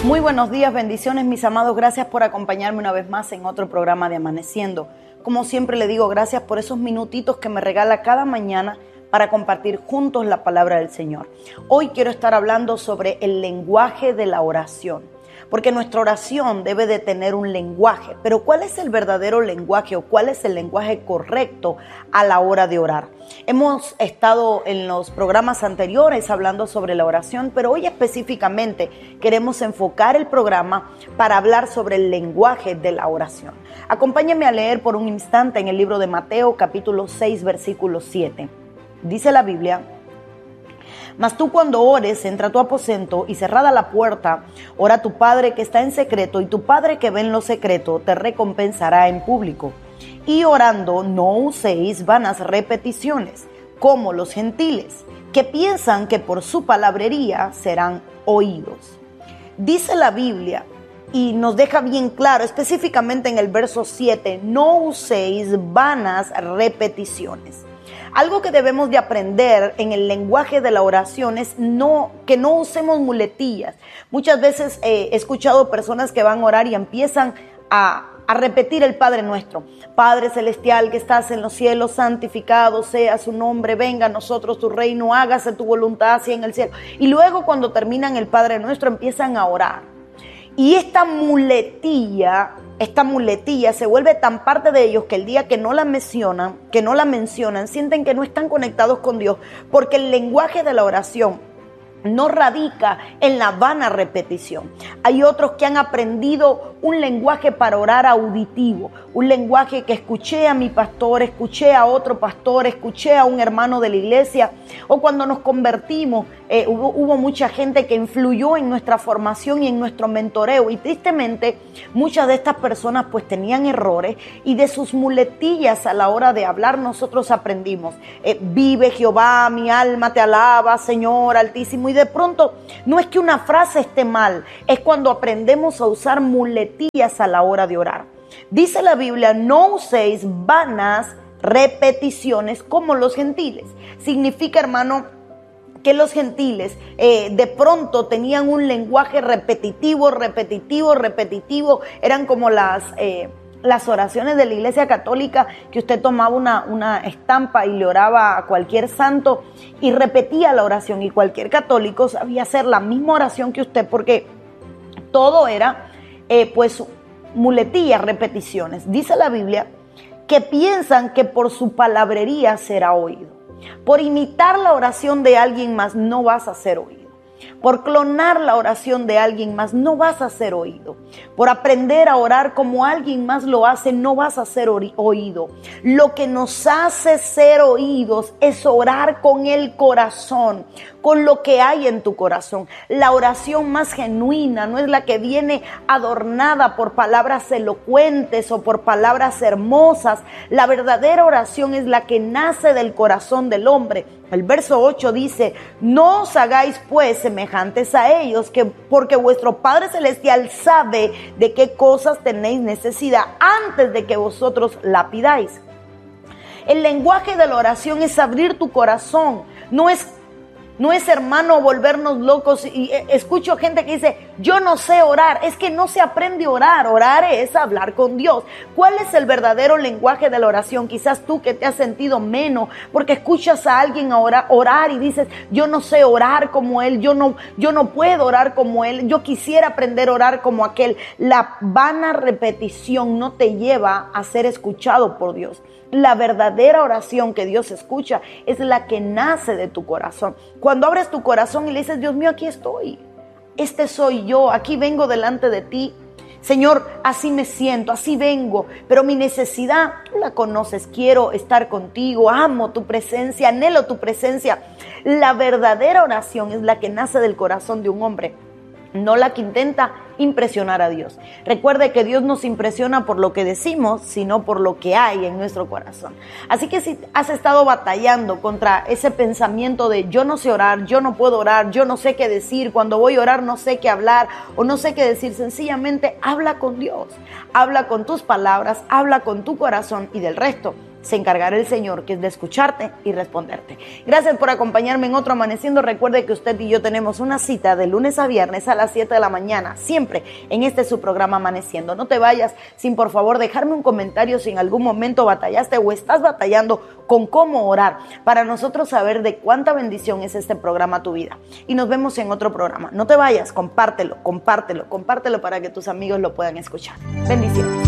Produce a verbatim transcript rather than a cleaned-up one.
Muy buenos días, bendiciones mis amados, gracias por acompañarme una vez más en otro programa de Amaneciendo. Como siempre le digo, gracias por esos minutitos que me regala cada mañana para compartir juntos la palabra del Señor. Hoy quiero estar hablando sobre el lenguaje de la oración, porque nuestra oración debe de tener un lenguaje, pero ¿cuál es el verdadero lenguaje o cuál es el lenguaje correcto a la hora de orar? Hemos estado en los programas anteriores hablando sobre la oración, pero hoy específicamente queremos enfocar el programa para hablar sobre el lenguaje de la oración. Acompáñenme a leer por un instante en el libro de Mateo, capítulo seis, versículo siete. Dice la Biblia: mas tú cuando ores, entra a tu aposento y cerrada la puerta, ora a tu Padre que está en secreto, y tu Padre que ve en lo secreto te recompensará en público. Y orando no uséis vanas repeticiones, como los gentiles, que piensan que por su palabrería serán oídos. Dice la Biblia y nos deja bien claro, específicamente en el verso siete, no uséis vanas repeticiones. Algo que debemos de aprender en el lenguaje de la oración es no, que no usemos muletillas. Muchas veces eh, he escuchado personas que van a orar y empiezan a, a repetir el Padre Nuestro. Padre Celestial que estás en los cielos, santificado sea su nombre, venga a nosotros tu reino, hágase tu voluntad así en el cielo. Y luego cuando terminan el Padre Nuestro empiezan a orar. Y esta muletilla... Esta muletilla se vuelve tan parte de ellos que el día que no la mencionan, que no la mencionan, sienten que no están conectados con Dios, porque el lenguaje de la oración no radica en la vana repetición. Hay otros que han aprendido un lenguaje para orar auditivo, un lenguaje que escuché a mi pastor, escuché a otro pastor, escuché a un hermano de la iglesia, o cuando nos convertimos, eh, hubo, hubo mucha gente que influyó en nuestra formación y en nuestro mentoreo, y tristemente muchas de estas personas pues tenían errores, y de sus muletillas a la hora de hablar nosotros aprendimos, eh, vive Jehová, mi alma te alaba, Señor Altísimo, y de pronto no es que una frase esté mal, es cuando aprendemos a usar muletillas a la hora de orar. Dice la Biblia, no uséis vanas repeticiones como los gentiles. Significa, hermano, que los gentiles eh, de pronto tenían un lenguaje repetitivo, repetitivo, repetitivo. Eran como las... Eh, las oraciones de la Iglesia Católica, que usted tomaba una, una estampa y le oraba a cualquier santo y repetía la oración, y cualquier católico sabía hacer la misma oración que usted, porque todo era eh, pues muletillas, repeticiones. Dice la Biblia que piensan que por su palabrería será oído. Por imitar la oración de alguien más no vas a ser oído. Por clonar la oración de alguien más no vas a ser oído. Por aprender a orar como alguien más lo hace no vas a ser oído. Lo que nos hace ser oídos es orar con el corazón, con lo que hay en tu corazón. La oración más genuina no es la que viene adornada por palabras elocuentes o por palabras hermosas. La verdadera oración es la que nace del corazón del hombre. El verso ocho dice, no os hagáis pues semejantes a ellos, que porque vuestro Padre Celestial sabe de qué cosas tenéis necesidad antes de que vosotros la pidáis. El lenguaje de la oración es abrir tu corazón, no es No es, hermano, volvernos locos. Y escucho gente que dice, yo no sé orar. Es que no se aprende a orar. Orar es hablar con Dios. ¿Cuál es el verdadero lenguaje de la oración? Quizás tú que te has sentido menos porque escuchas a alguien a orar, orar y dices, yo no sé orar como él. Yo no, yo no puedo orar como él. Yo quisiera aprender a orar como aquel. La vana repetición no te lleva a ser escuchado por Dios. La verdadera oración que Dios escucha es la que nace de tu corazón. Cuando abres tu corazón y le dices, Dios mío, aquí estoy. Este soy yo, aquí vengo delante de ti. Señor, así me siento, así vengo, pero mi necesidad, tú la conoces. Quiero estar contigo, amo tu presencia, anhelo tu presencia. La verdadera oración es la que nace del corazón de un hombre, no la que intenta impresionar a Dios. Recuerde que Dios nos impresiona por lo que decimos, sino por lo que hay en nuestro corazón. Así que si has estado batallando contra ese pensamiento de yo no sé orar, yo no puedo orar, yo no sé qué decir, cuando voy a orar no sé qué hablar o no sé qué decir, sencillamente habla con Dios, habla con tus palabras, habla con tu corazón y del resto se encargará el Señor, que es de escucharte y responderte. Gracias por acompañarme en otro Amaneciendo. Recuerde que usted y yo tenemos una cita de lunes a viernes a las siete de la mañana, siempre en este su programa Amaneciendo. No te vayas sin por favor dejarme un comentario si en algún momento batallaste o estás batallando con cómo orar, para nosotros saber de cuánta bendición es este programa a tu vida. Y nos vemos en otro programa. No te vayas, compártelo, compártelo, compártelo para que tus amigos lo puedan escuchar. Bendiciones.